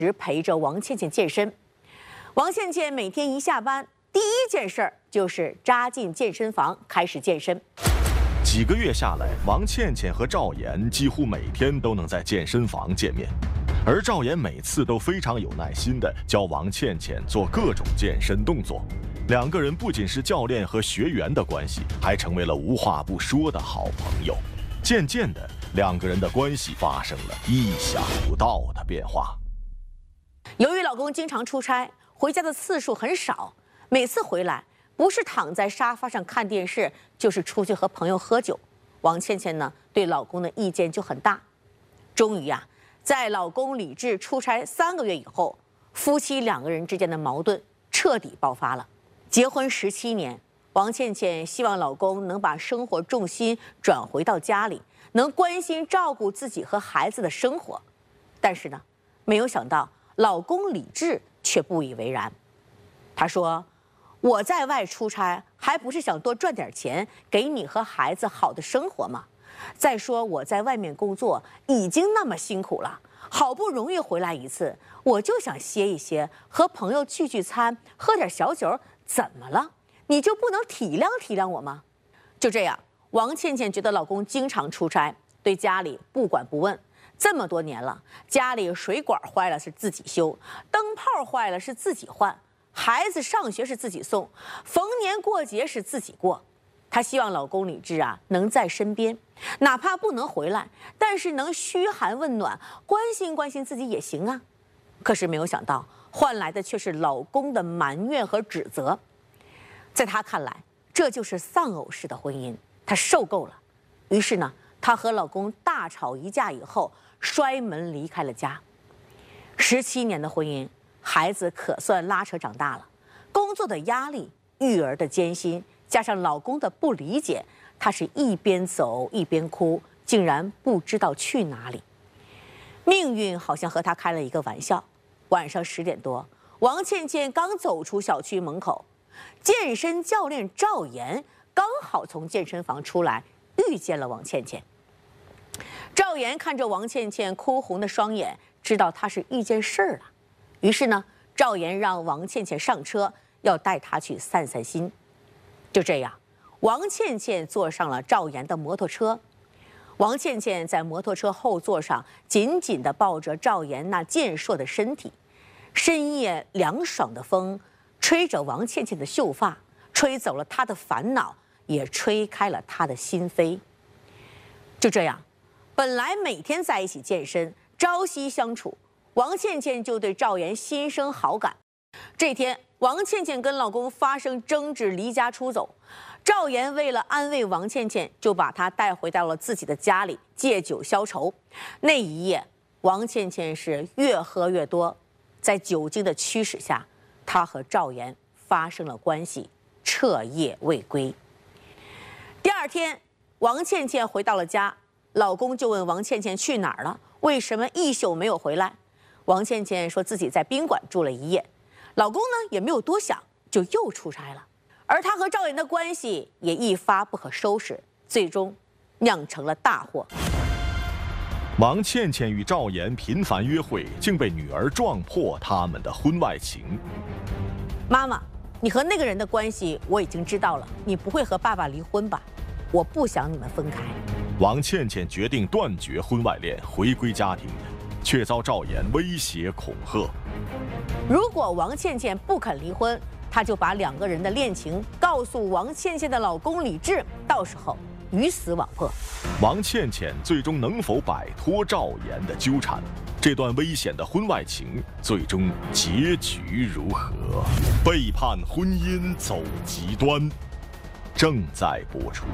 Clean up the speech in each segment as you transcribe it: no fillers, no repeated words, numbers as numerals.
时陪着王倩倩健身。王倩倩每天一下班，第一件事儿就是扎进健身房开始健身。 几个月下来，王倩倩和赵岩几乎每天都能在健身房见面，而赵岩每次都非常有耐心地教王倩倩做各种健身动作。两个人不仅是教练和学员的关系，还成为了无话不说的好朋友。渐渐的，两个人的关系发生了意想不到的变化。 由于老公经常出差，回家的次数很少，每次回来不是躺在沙发上看电视，就是出去和朋友喝酒。王倩倩呢，对老公的意见就很大。终于啊，在老公李志出差3个月以后，夫妻两个人之间的矛盾彻底爆发了。结婚17年，王倩倩希望老公能把生活重心转回到家里，能关心照顾自己和孩子的生活。但是呢，没有想到老公李志却不以为然。他说：“我在外出差，还不是想多赚点钱，给你和孩子好的生活吗？再说我在外面工作已经那么辛苦了，好不容易回来一次，我就想歇一歇，和朋友聚聚餐，喝点小酒，怎么了？你就不能体谅体谅我吗？”就这样，王倩倩觉得老公经常出差，对家里不管不问。这么多年了，家里水管坏了是自己修，灯泡坏了是自己换，孩子上学是自己送，逢年过节是自己过。她希望老公李志啊能在身边，哪怕不能回来，但是能嘘寒问暖，关心关心自己也行啊。可是没有想到，换来的却是老公的埋怨和指责。在她看来，这就是丧偶式的婚姻，她受够了。于是呢，她和老公大吵一架以后，摔门离开了家。17年的婚姻，孩子可算拉扯长大了，工作的压力、育儿的艰辛，加上老公的不理解，她是一边走一边哭，竟然不知道去哪里。命运好像和她开了一个玩笑。晚上10点多，王倩倩刚走出小区门口，健身教练赵岩刚好从健身房出来，遇见了王倩倩。赵岩看着王倩倩哭红的双眼，知道她是遇见事儿了。于是呢，赵岩让王倩倩上车，要带她去散散心。就这样，王倩倩坐上了赵岩的摩托车。王倩倩在摩托车后座上紧紧地抱着赵岩那健硕的身体。深夜凉爽的风吹着王倩倩的秀发，吹走了她的烦恼，也吹开了她的心扉。就这样，本来每天在一起健身，朝夕相处，王倩倩就对赵岩心生好感。这天，王倩倩跟老公发生争执，离家出走。赵岩为了安慰王倩倩，就把她带回到了自己的家里，借酒消愁。那一夜，王倩倩是越喝越多，在酒精的驱使下，她和赵岩发生了关系，彻夜未归。第二天，王倩倩回到了家，老公就问王倩倩去哪儿了，为什么一宿没有回来？王倩倩说自己在宾馆住了一夜。老公呢也没有多想，就又出差了。而她和赵岩的关系也一发不可收拾，最终酿成了大祸。 王倩倩与赵岩频繁约会，竟被女儿撞破他们的婚外情。 妈妈，你和那个人的关系我已经知道了，你不会和爸爸离婚吧？我不想你们分开。 王倩倩决定断绝婚外恋，回归家庭，却遭赵岩威胁恐吓。 如果王倩倩不肯离婚，她就把2个人的恋情告诉王倩倩的老公李志，到时候鱼死网破。 王倩倩最终能否摆脱赵岩的纠缠？这段危险的婚外情最终结局如何？背叛婚姻走极端，正在播出。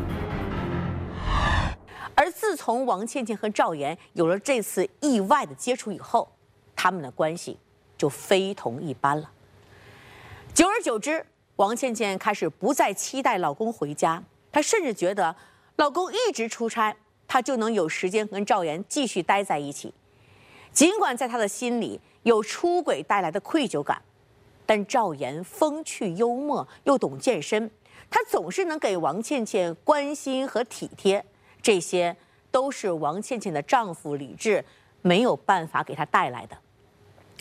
而自从王倩倩和赵岩有了这次意外的接触以后，他们的关系就非同一般了。久而久之，王倩倩开始不再期待老公回家，她甚至觉得老公一直出差，她就能有时间跟赵岩继续待在一起。尽管在她的心里有出轨带来的愧疚感，但赵岩风趣幽默又懂健身，他总是能给王倩倩关心和体贴，这些都是王倩倩的丈夫李志没有办法给她带来的。